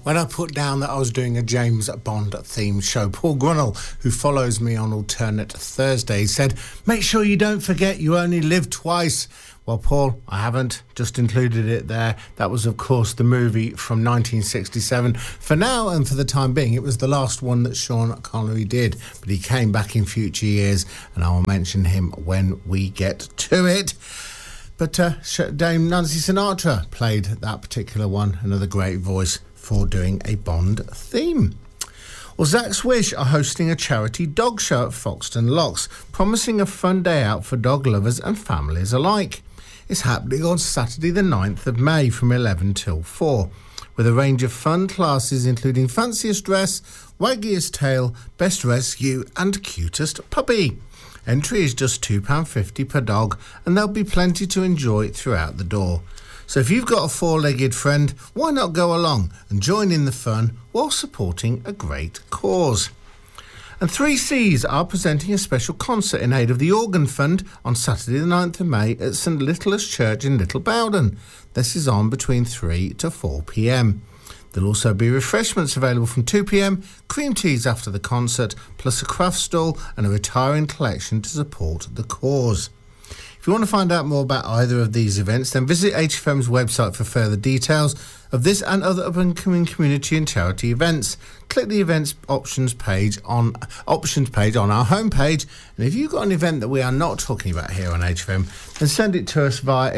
when I put down that I was doing a James Bond themed show. Paul Grunnell, who follows me on Alternate Thursdays, said, make sure you don't forget you only live twice. Well, Paul, I haven't just included it there. That was, of course, the movie from 1967. For now and for the time being, it was the last one that Sean Connery did, but he came back in future years, and I will mention him when we get to it. But Dame Nancy Sinatra played that particular one, another great voice for doing a Bond theme. Well, Zach Swish are hosting a charity dog show at Foxton Locks, promising a fun day out for dog lovers and families alike. It's happening on Saturday the 9th of May from 11 till 4, with a range of fun classes including Fanciest Dress, Waggiest Tail, Best Rescue and Cutest Puppy. Entry is just £2.50 per dog, and there'll be plenty to enjoy throughout the door. So if you've got a four-legged friend, why not go along and join in the fun while supporting a great cause? And 3Cs are presenting a special concert in aid of the Organ Fund on Saturday the 9th of May at St Nicholas Church in Little Bowden. This is on between 3 to 4 p.m. There'll also be refreshments available from 2 p.m, cream teas after the concert, plus a craft stall and a retiring collection to support the cause. If you want to find out more about either of these events, then visit HFM's website for further details of this and other up-and-coming community and charity events. Click the events options page on our homepage, and if you've got an event that we are not talking about here on HFM, then send it to us via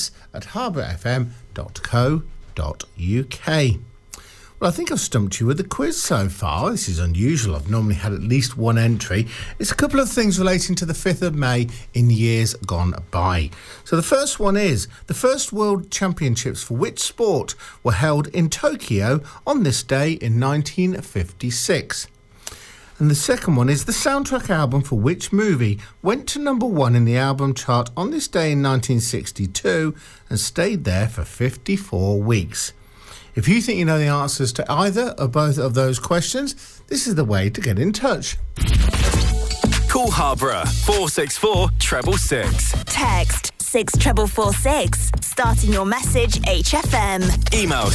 events@harbourfm.co.uk. Well, I think I've stumped you with the quiz so far. This is unusual. I've normally had at least one entry. It's a couple of things relating to the 5th of May in years gone by. So the first one is, the first World Championships for which sport were held in Tokyo on this day in 1956? And the second one is, the soundtrack album for which movie went to number 1 in the album chart on this day in 1962 and stayed there for 54 weeks? If you think you know the answers to either or both of those questions, this is the way to get in touch. Call Harborough 464 666. Text 64446. Starting your message HFM. Email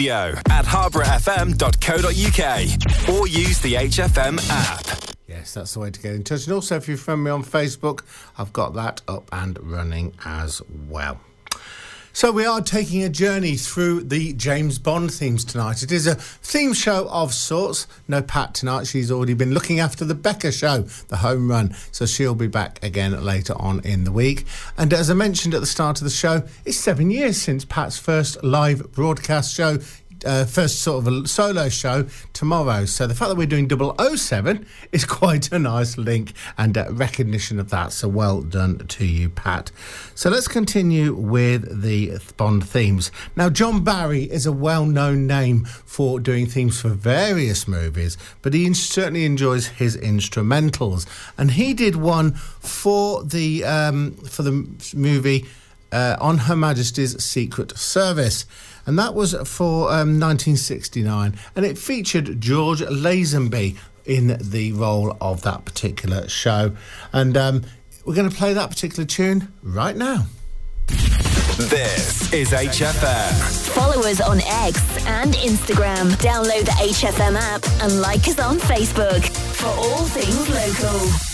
studio@harbourfm.co.uk or use the HFM app. Yes, that's the way to get in touch. And also, if you friend me on Facebook, I've got that up and running as well. So we are taking a journey through the James Bond themes tonight. It is a theme show of sorts. No Pat tonight. She's already been looking after the Becca show, the home run. So she'll be back again later on in the week. And as I mentioned at the start of the show, it's 7 years since Pat's first live broadcast show. First sort of a solo show tomorrow. So the fact that we're doing 007 is quite a nice link and recognition of that. So well done to you, Pat. So let's continue with the Bond themes. Now, John Barry is a well-known name for doing themes for various movies, but he certainly enjoys his instrumentals. And he did one for the movie On Her Majesty's Secret Service. And that was for 1969. And it featured George Lazenby in the role of that particular show. And we're going to play that particular tune right now. This is HFM. Follow us on X and Instagram. Download the HFM app and like us on Facebook for all things local.